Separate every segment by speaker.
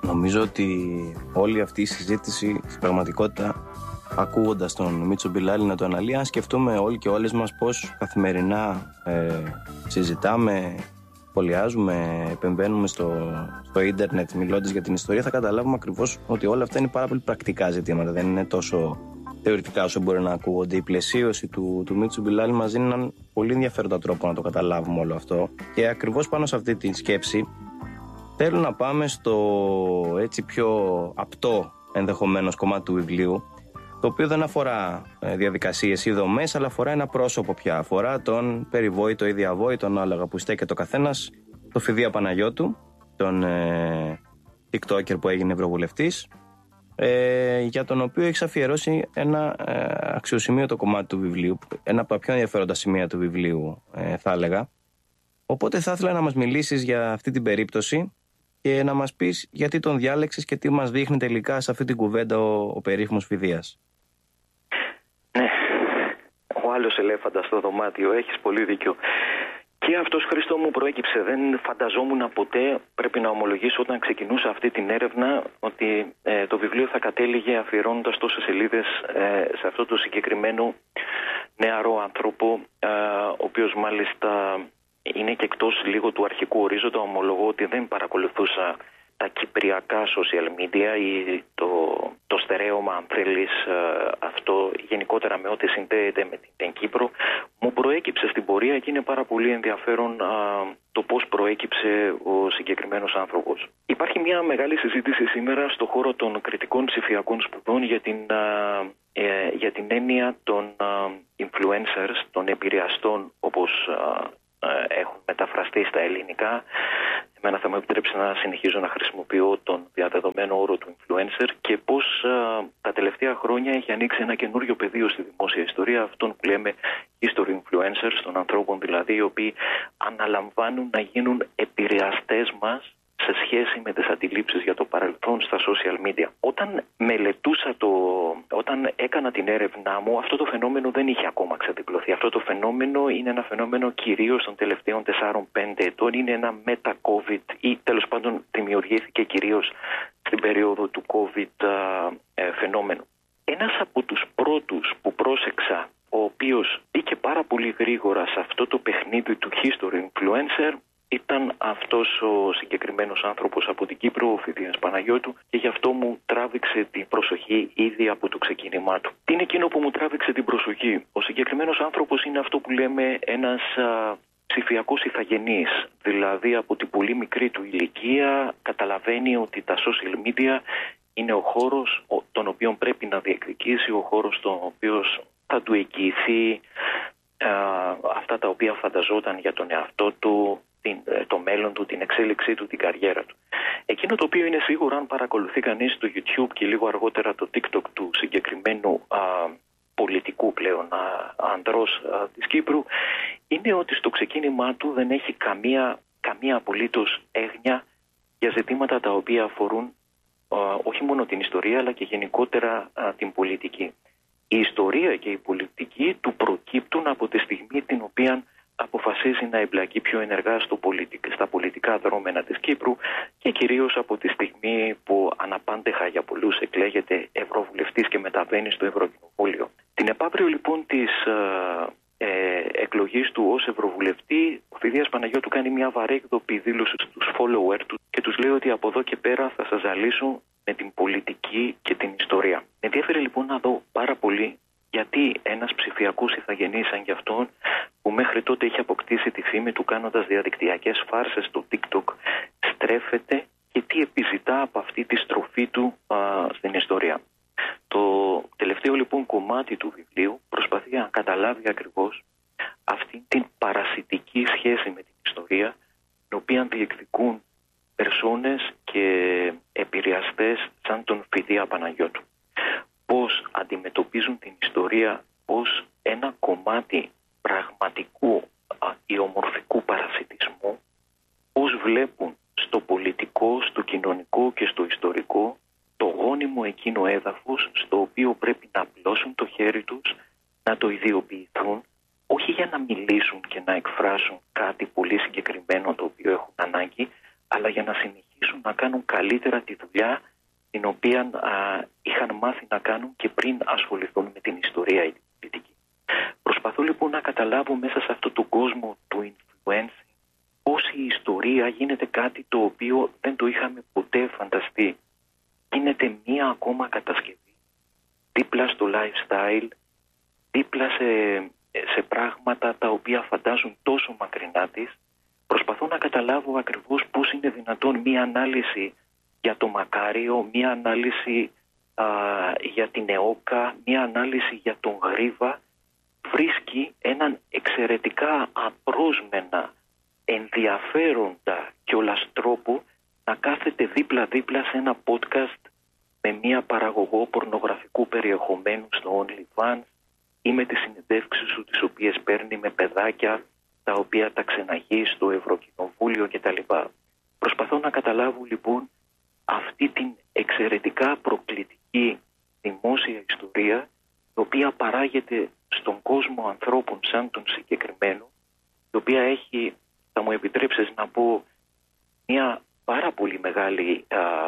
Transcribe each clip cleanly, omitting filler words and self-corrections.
Speaker 1: Νομίζω ότι όλη αυτή η συζήτηση στην πραγματικότητα, ακούγοντας τον Μίτσο Μπιλάλη να το αναλύει, αν σκεφτούμε όλοι και όλες μας πώς καθημερινά συζητάμε, σχολιάζουμε, επεμβαίνουμε στο ίντερνετ μιλώντας για την ιστορία, θα καταλάβουμε ακριβώς ότι όλα αυτά είναι πάρα πολύ πρακτικά ζητήματα. Δεν είναι τόσο θεωρητικά όσο μπορεί να ακούγονται. Η πλαισίωση του Μίτσο Μπιλάλη μας δίνει έναν πολύ ενδιαφέροντα τρόπο να το καταλάβουμε όλο αυτό. Και ακριβώς πάνω σε αυτή τη σκέψη θέλω να πάμε στο έτσι πιο απτό ενδεχομένως κομμάτι του βιβλίου, το οποίο δεν αφορά διαδικασίες ή δομές, αλλά αφορά ένα πρόσωπο πια. Αφορά τον περιβόητο ή διαβόητο, ανάλογα που στέκεται ο καθένας, το Φιδία Παναγιώτου, τον TikToker που έγινε ευρωβουλευτής, για τον οποίο έχεις αφιερώσει ένα αξιοσημείωτο κομμάτι του βιβλίου, ένα από τα πιο ενδιαφέροντα σημεία του βιβλίου, θα έλεγα. Οπότε θα ήθελα να μας μιλήσεις για αυτή την περίπτωση και να μας πεις γιατί τον διάλεξες και τι μας δείχνει τελικά σε αυτή την κουβέντα ο περίφημος Φιδίας.
Speaker 2: Ναι, ο άλλος ελέφαντας στο δωμάτιο, έχεις πολύ δίκιο. Και αυτός, Χρήστο μου, προέκυψε. Δεν φανταζόμουν ποτέ, πρέπει να ομολογήσω, όταν ξεκινούσα αυτή την έρευνα, ότι το βιβλίο θα κατέληγε αφιερώνοντας τόσες σελίδες σε αυτό το συγκεκριμένο νεαρό άνθρωπο, ο οποίος μάλιστα είναι και εκτός λίγο του αρχικού ορίζοντα. Ομολογώ ότι δεν παρακολουθούσα τα κυπριακά social media ή το στερέωμα, αν θέλεις, αυτό γενικότερα με ό,τι συνδέεται με την Κύπρο. Μου προέκυψε στην πορεία και είναι πάρα πολύ ενδιαφέρον το πώς προέκυψε ο συγκεκριμένος άνθρωπος. Υπάρχει μια μεγάλη συζήτηση σήμερα στον χώρο των κριτικών ψηφιακών σπουδών για την έννοια των influencers, των επηρεαστών, όπως έχουν μεταφραστεί στα ελληνικά. Εμένα θα μου επιτρέψει να συνεχίζω να χρησιμοποιώ τον διαδεδομένο όρο του influencer και πώς τα τελευταία χρόνια έχει ανοίξει ένα καινούριο πεδίο στη δημόσια ιστορία, αυτόν που λέμε history influencers, των ανθρώπων δηλαδή οι οποίοι αναλαμβάνουν να γίνουν επηρεαστές μας σε σχέση με τις αντιλήψεις για το παρελθόν στα social media. Όταν έκανα την έρευνά μου, αυτό το φαινόμενο δεν είχε ακόμα ξεδιπλωθεί. Αυτό το φαινόμενο είναι ένα φαινόμενο κυρίως των τελευταίων 4-5 ετών. Είναι ένα μετά-COVID ή τέλος πάντων δημιουργήθηκε κυρίως στην περίοδο του COVID φαινόμενο. Ένας από τους πρώτους που πρόσεξα, ο οποίος μπήκε πάρα πολύ γρήγορα σε αυτό το παιχνίδι του history influencer, ήταν αυτός ο συγκεκριμένος άνθρωπος από την Κύπρο, ο Φιδίας Παναγιώτου, και γι' αυτό μου τράβηξε την προσοχή ήδη από το ξεκίνημά του. Τι είναι εκείνο που μου τράβηξε την προσοχή? Ο συγκεκριμένος άνθρωπος είναι αυτό που λέμε ένας ψηφιακός ηθαγενής. Δηλαδή από την πολύ μικρή του ηλικία καταλαβαίνει ότι τα social media είναι ο χώρος τον οποίο πρέπει να διεκδικήσει, ο χώρος τον οποίο θα του εγγυηθεί αυτά τα οποία φανταζόταν για τον εαυτό του, το μέλλον του, την εξέλιξή του, την καριέρα του. Εκείνο το οποίο είναι σίγουρο, αν παρακολουθεί κανείς το YouTube και λίγο αργότερα το TikTok του συγκεκριμένου πολιτικού πλέον ανδρός της Κύπρου, είναι ότι στο ξεκίνημά του δεν έχει καμία απολύτως έγνοια για ζητήματα τα οποία αφορούν όχι μόνο την ιστορία αλλά και γενικότερα την πολιτική. Η ιστορία και η πολιτική του προκύπτουν από τη στιγμή την οποία αποφασίζει να εμπλακεί πιο ενεργά στα πολιτικά δρόμενα της Κύπρου και κυρίως από τη στιγμή που αναπάντεχα για πολλούς εκλέγεται ευρωβουλευτής και μεταβαίνει στο Ευρωκοινοβούλιο. Την επαύριο λοιπόν της εκλογής του ως ευρωβουλευτή, ο Φιδίας Παναγιώτου κάνει μια βαρέγδοπη δήλωση στους followers του και τους λέει ότι από εδώ και πέρα θα σας ζαλίσω με την πολιτική και την ιστορία. Με ενδιαφέρει λοιπόν να δω πάρα πολύ γιατί ένας ψηφιακός ηθαγενής σαν κι αυτόν, που μέχρι τότε είχε αποκτήσει τη φήμη του κάνοντας διαδικτυακές φάρσες στο TikTok, στρέφεται και τι επιζητά από αυτή τη στροφή του στην ιστορία. Το τελευταίο λοιπόν κομμάτι του βιβλίου προσπαθεί να καταλάβει ακριβώς αυτή την παρασιτική σχέση με την ιστορία, την οποία διεκδικούν περσόνες και επηρεαστές σαν τον Φιδία Παναγιώτου. Πώς αντιμετωπίζουν την ιστορία ως ένα κομμάτι πραγματικού ιομορφικού παρασιτισμού, πώς βλέπουν στο πολιτικό, στο κοινωνικό και στο ιστορικό το γόνιμο εκείνο έδαφος στο οποίο πρέπει να απλώσουν το χέρι τους, να το ιδιοποιηθούν, όχι για να μιλήσουν και να εκφράσουν κάτι πολύ συγκεκριμένο το οποίο έχουν ανάγκη, αλλά για να συνεχίσουν συνεχίσουν να κάνουν καλύτερα τη δουλειά την οποία είχαν μάθει να κάνουν και πριν ασχοληθούν με την ιστορία ή την πολιτική. Προσπαθώ λοιπόν να καταλάβω μέσα σε αυτόν τον κόσμο του influencing πώς η ιστορία γίνεται κάτι το οποίο δεν το είχαμε ποτέ φανταστεί. Γίνεται μία ακόμα κατασκευή δίπλα στο lifestyle, δίπλα σε πράγματα τα οποία φαντάζουν τόσο μακρινά της. Προσπαθώ να καταλάβω ακριβώς πώς είναι δυνατόν μία ανάλυση για το Μακάριο, μία ανάλυση για την ΕΟΚΑ, μία ανάλυση για τον Γρίβα βρίσκει έναν εξαιρετικά απρόσμενα, ενδιαφέροντα κιόλας τρόπο να κάθεται δίπλα-δίπλα σε ένα podcast με μία παραγωγό πορνογραφικού περιεχομένου στο OnlyFans ή με τις συνεντεύξεις του τις οποίες παίρνει με παιδάκια τα οποία τα ξεναγεί στο Ευρωκοινοβούλιο κτλ. Προσπαθώ να καταλάβω λοιπόν αυτή την εξαιρετικά προκλητική δημόσια ιστορία η οποία παράγεται στον κόσμο ανθρώπων σαν τον συγκεκριμένο, η οποία έχει, θα μου επιτρέψεις να πω, μια πάρα πολύ μεγάλη,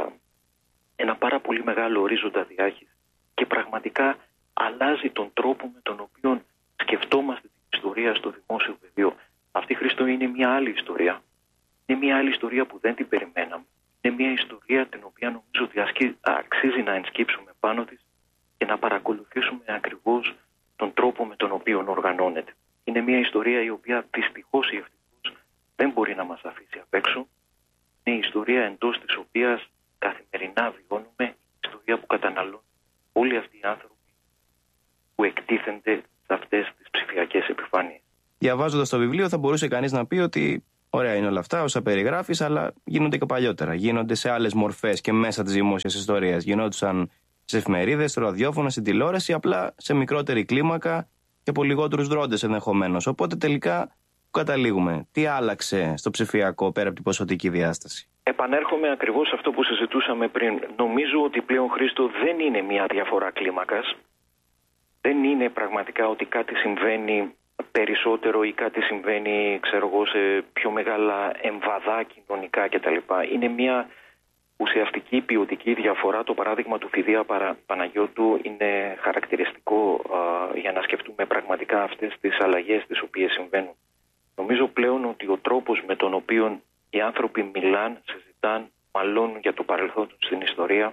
Speaker 2: ένα πάρα πολύ μεγάλο ορίζοντα διάχυσης και πραγματικά αλλάζει τον τρόπο με τον οποίο σκεφτόμαστε την ιστορία στο δημόσιο πεδίο. Αυτή, Χρήστο, είναι μια άλλη ιστορία. Είναι μια άλλη ιστορία που δεν την περιμέναμε. Είναι μια ιστορία την οποία νομίζω ότι αξίζει να ενσκύψουμε πάνω της και να παρακολουθήσουμε ακριβώς τον τρόπο με τον οποίο οργανώνεται. Είναι μια ιστορία η οποία δυστυχώς ή ευτυχώς δεν μπορεί να μας αφήσει απ' έξω. Είναι η ιστορία εντός της οποίας καθημερινά βιώνουμε, η ιστορία που καταναλώνουν όλοι αυτοί οι άνθρωποι που εκτίθενται σε αυτές τις ψηφιακές επιφάνειες.
Speaker 1: Διαβάζοντας το βιβλίο θα μπορούσε κανείς να πει ότι ωραία είναι όλα αυτά όσα περιγράφεις, αλλά γίνονται και παλιότερα. Γίνονται σε άλλες μορφές και μέσα της δημόσιας ιστορίας. Γινόντουσαν στις εφημερίδες, στο ραδιόφωνο, στην τηλεόραση, απλά σε μικρότερη κλίμακα και από λιγότερους δρόντες ενδεχομένως. Οπότε τελικά καταλήγουμε. Τι άλλαξε στο ψηφιακό πέρα από την ποσοτική διάσταση?
Speaker 2: Επανέρχομαι ακριβώς σε αυτό που συζητούσαμε πριν. Νομίζω ότι πλέον, Χρήστο, δεν είναι μια διαφορά κλίμακας. Δεν είναι πραγματικά ότι κάτι συμβαίνει περισσότερο ή κάτι συμβαίνει, ξέρω εγώ, σε πιο μεγάλα εμβαδά κοινωνικά κτλ. Είναι μια ουσιαστική ποιοτική διαφορά. Το παράδειγμα του Φιδία Παναγιώτου είναι χαρακτηριστικό για να σκεφτούμε πραγματικά αυτές τις αλλαγές τις οποίες συμβαίνουν. Νομίζω πλέον ότι ο τρόπος με τον οποίο οι άνθρωποι μιλάνε, συζητάνε, μαλώνουν για το παρελθόν τους στην ιστορία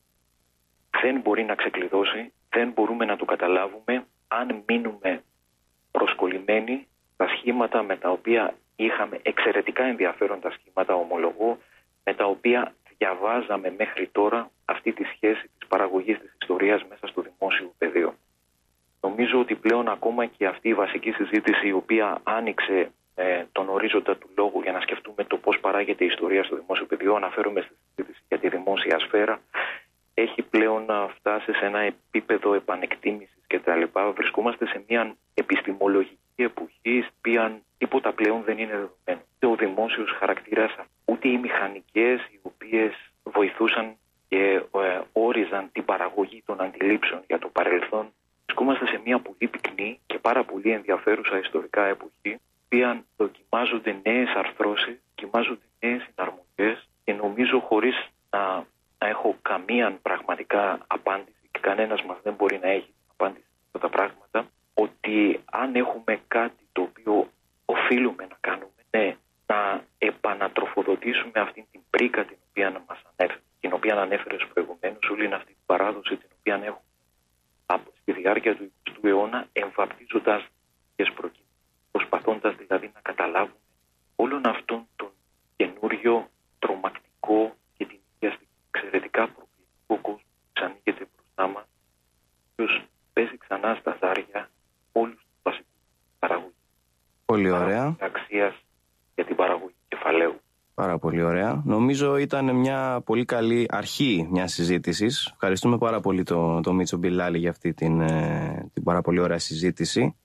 Speaker 2: δεν μπορεί να ξεκλειδώσει, δεν μπορούμε να το καταλάβουμε αν μείνουμε προσκολλημένοι στα σχήματα με τα οποία είχαμε εξαιρετικά ενδιαφέροντα σχήματα, ομολογώ, με τα οποία διαβάζαμε μέχρι τώρα αυτή τη σχέση της παραγωγής της ιστορίας μέσα στο δημόσιο πεδίο. Νομίζω ότι πλέον ακόμα και αυτή η βασική συζήτηση η οποία άνοιξε τον ορίζοντα του λόγου για να σκεφτούμε το πώς παράγεται η ιστορία στο δημόσιο πεδίο, αναφέρομαι στη συζήτηση για τη δημόσια σφαίρα, έχει πλέον φτάσει σε ένα επίπεδο επανεκτίμησης κτλ. Βρισκόμαστε σε μια επιστημολογική εποχή, στην οποία τίποτα πλέον δεν είναι δεδομένο. Ούτε ο δημόσιος χαρακτήρας, ούτε οι μηχανικές οι οποίες βοηθούσαν και όριζαν την παραγωγή των αντιλήψεων για το παρελθόν. Βρισκόμαστε σε μια πολύ πυκνή και πάρα πολύ ενδιαφέρουσα ιστορικά εποχή, στην οποία δοκιμάζονται νέες αρθρώσεις, δοκιμάζονται νέες συναρμογές και νομίζω χωρίς να έχω καμία πραγματικά απάντηση και κανένας μας δεν μπορεί να έχει απάντηση σε αυτά τα πράγματα, ότι αν έχουμε κάτι το οποίο οφείλουμε να κάνουμε, ναι, να επανατροφοδοτήσουμε αυτή την πρίκα την οποία ανέφερες προηγουμένως, όλη αυτή την παράδοση την οποία έχουμε στη διάρκεια του 20ου αιώνα, εμβαπτίζοντας τις προκύτες, προσπαθώντας δηλαδή να καταλάβουμε όλον αυτόν τον καινούριο, τρομακτικό και την ίδια εξαιρετικά προκλητικό κόσμο που ξανοίγεται μπροστά μας, ποιος παίζει ξανά στα δάρια όλους τους βασικούς παραγωγούς.
Speaker 1: Πολύ ωραία.
Speaker 2: Αξίας για την παραγωγή κεφαλαίου.
Speaker 1: Πάρα πολύ ωραία. Νομίζω ήταν μια πολύ καλή αρχή μιας συζήτησης. Ευχαριστούμε πάρα πολύ τον Μίτσο Μπιλάλη για αυτή την πάρα πολύ ωραία συζήτηση.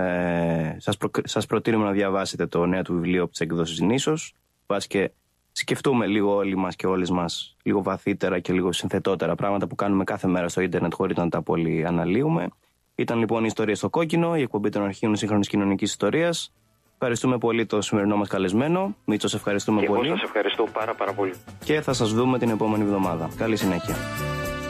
Speaker 1: Σας προτείνουμε να διαβάσετε το νέο του βιβλίο από τις εκδόσεις Νήσος. Βάσει και σκεφτούμε λίγο όλοι μας και όλες μας λίγο βαθύτερα και λίγο συνθετότερα πράγματα που κάνουμε κάθε μέρα στο ίντερνετ χωρίς να τα πολύ αναλύουμε. Ήταν λοιπόν η ιστορία στο κόκκινο, η εκπομπή των αρχείων σύγχρονης κοινωνικής ιστορίας. Ευχαριστούμε πολύ το σημερινό μας καλεσμένο. Μήτσο, σε ευχαριστούμε πολύ.
Speaker 2: Εγώ σας ευχαριστώ πάρα πολύ.
Speaker 1: Και θα σας δούμε την επόμενη εβδομάδα. Καλή συνέχεια.